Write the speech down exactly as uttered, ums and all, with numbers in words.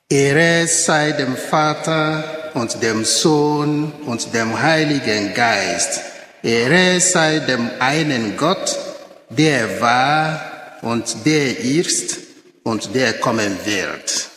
Ehre sei dem Vater und dem Sohn und dem Heiligen Geist. Ehre sei dem einen Gott, der war und der ist und der kommen wird.